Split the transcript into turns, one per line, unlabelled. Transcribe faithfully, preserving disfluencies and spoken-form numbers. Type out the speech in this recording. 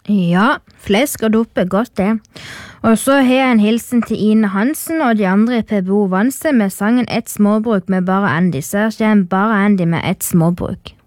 Ja, flesk og duppe, godt det. Og så har jeg en hilsen til Ine Hansen og de andre i P B O Vanse med sangen Et småbruk med bare Andy. Så her kommer bare Andy med Et småbruk.